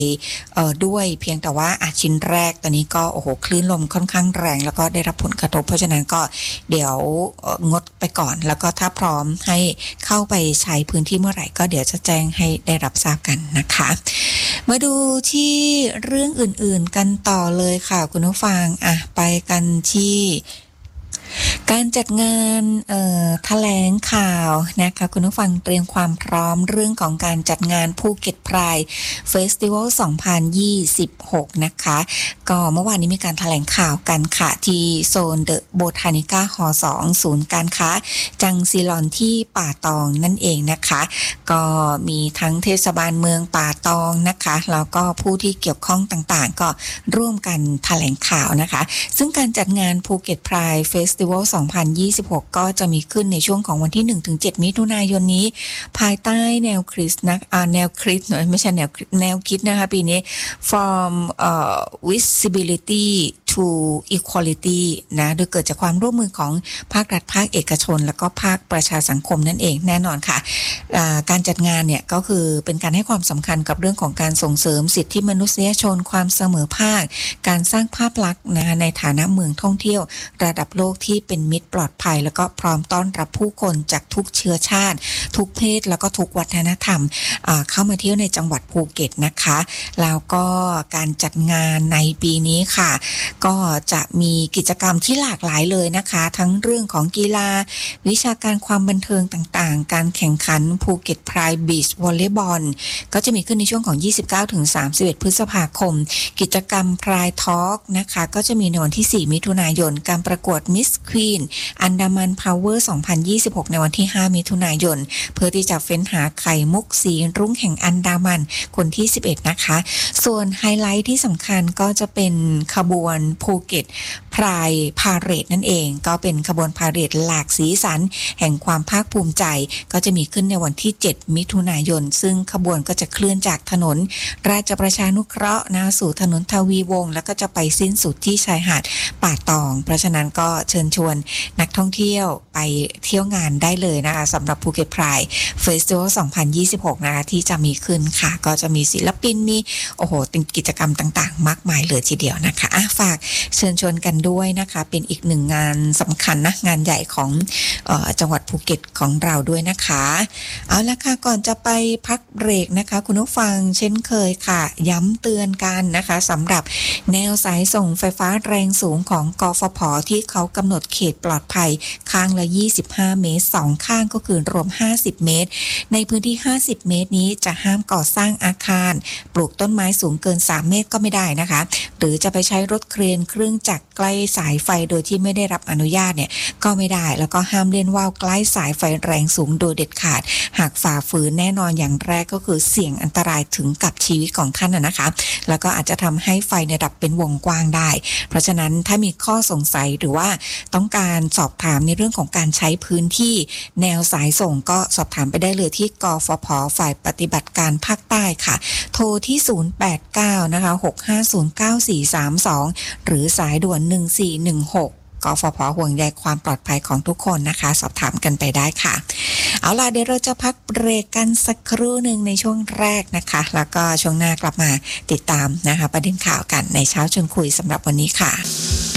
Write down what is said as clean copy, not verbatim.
ด้วยเพียงแต่ว่าชิ้นแรกตอนนี้ก็โอ้โหคลื่นลมค่อนข้างแรงแล้วก็ได้รับผลกระทบเพราะฉะนั้นก็เดี๋ยวงดไปก่อนแล้วก็ถ้าพร้อมให้เข้าไปใช้พื้นที่เมื่อไหร่ก็เดี๋ยวจะแจ้งให้ได้รับทราบกันนะคะมาดูที่เรื่องอื่นๆกันต่อเลยค่ะคุณผู้ฟังไปกันที่การจัดงานแถลงข่าวนะคะคุณผู้ฟังเตรียมความพร้อมเรื่องของการจัดงานภูเก็ตไพร์เฟสติวัล2026นะคะก็เมื่อวานนี้มีการแถลงข่าวกันค่ะที่โซนเดอะโบทานิก้าฮอ2ศูนย์การค้าจังซีลอนที่ป่าตองนั่นเองนะคะก็มีทั้งเทศบาลเมืองป่าตองนะคะแล้วก็ผู้ที่เกี่ยวข้องต่างๆก็ร่วมกันแถลงข่าวนะคะซึ่งการจัดงานภูเก็ตไพร์เฟสติวัล2026ก็จะมีขึ้นในช่วงของวันที่ 1-7 มิถุนายนนี้ภายใต้แนวคิดแนวคิดไม่ใช่แนวคิดนะคะปีนี้ from visibility to equality นะโดยเกิดจากความร่วมมือของภาครัฐภาคเอกชนแล้วก็ภาคประชาสังคมนั่นเองแน่นอนค่ะการจัดงานเนี่ยก็คือเป็นการให้ความสำคัญกับเรื่องของการส่งเสริมสิทธิมนุษยชนความเสมอภาคการสร้างภาพลักษณ์นะคะในฐานะเมืองท่องเที่ยวระดับโลกที่เป็นมิตรปลอดภัยแล้วก็พร้อมต้อนรับผู้คนจากทุกเชื้อชาติทุกเพศแล้วก็ทุกวัฒนธรรมเข้ามาเที่ยวในจังหวัดภูเก็ตนะคะแล้วก็การจัดงานในปีนี้ค่ะก็จะมีกิจกรรมที่หลากหลายเลยนะคะทั้งเรื่องของกีฬาวิชาการความบันเทิงต่างๆการแข่งขันภูเก็ตไพร์บีชวอลเลย์บอลก็จะมีขึ้นในช่วงของ 29-31 พฤษภาคมกิจกรรมไพร์ทอล์กนะคะก็จะมีในวันที่ 4 มิถุนายนการประกวดมิสควีนอันดามันพาวเวอร์2026ในวันที่ 5 มิถุนายนเพื่อที่จะเฟ้นหาไข่มุกสีรุ่งแห่งอันดามันคนที่ 11นะคะส่วนไฮไลท์ที่สำคัญก็จะเป็นขบวนภูเก็ตไพร์พาเหรดนั่นเองก็เป็นขบวนพาเหรดหลากสีสันแห่งความภาคภูมิใจก็จะมีขึ้นในวันที่ 7 มิถุนายนซึ่งขบวนก็จะเคลื่อนจากถนนราชประชานุเคราะห์นะสู่ถนนทวีวงศ์แล้วก็จะไปสิ้นสุดที่ชายหาดป่าตองเพราะฉะนั้นก็เชิญชวนนักท่องเที่ยวไปเที่ยวงานได้เลยนะคะสำหรับภูเก็ตไพร์เฟสติวัล2026นะคะที่จะมีขึ้นค่ะก็จะมีศิลปินมีโอ้โหเป็นกิจกรรมต่างๆมากมายเลยทีเดียวนะคะฝากเชิญชวนกันด้วยนะคะเป็นอีกหนึ่งงานสำคัญนะงานใหญ่ของจังหวัดภูเก็ตของเราด้วยนะคะเอาละค่ะก่อนจะไปพักเบรกนะคะคุณผู้ฟังเช่นเคยค่ะย้ำเตือนกันนะคะสำหรับแนวสายส่งไฟฟ้าแรงสูงของกฟผ.ที่เขากำหนดเขตปลอดภัยข้างละ25 เมตร2ข้างก็คือรวม50 เมตรในพื้นที่50 เมตรนี้จะห้ามก่อสร้างอาคารปลูกต้นไม้สูงเกิน3 เมตรก็ไม่ได้นะคะหรือจะไปใช้รถเครนเครื่องจักรใกล้สายไฟโดยที่ไม่ได้รับอนุญาตเนี่ยก็ไม่ได้แล้วก็ห้ามเล่นว่าวใกล้สายไฟแรงสูงโดยเด็ดขาดหากฝ่าฝืนแน่นอนอย่างแรกก็คือเสี่ยงอันตรายถึงกับชีวิตของท่านนะคะแล้วก็อาจจะทำให้ไฟดับเป็นวงกว้างได้เพราะฉะนั้นถ้ามีข้อสงสัยหรือว่าต้องการสอบถามในเรื่องของการใช้พื้นที่แนวสายส่งก็สอบถามไปได้เลยที่กฟผ.ฝ่ายปฏิบัติการภาคใต้ค่ะโทรที่089นะคะ6509432หรือสายด่วน1416กฟผ.ห่วงใยความปลอดภัยของทุกคนนะคะสอบถามกันไปได้ค่ะเอาล่ะเดี๋ยวเราจะพักเบรกกันสักครู่หนึ่งในช่วงแรกนะคะแล้วก็ช่วงหน้ากลับมาติดตามนะคะประเด็นข่าวกันในเช้าชวนคุยสำหรับวันนี้ค่ะ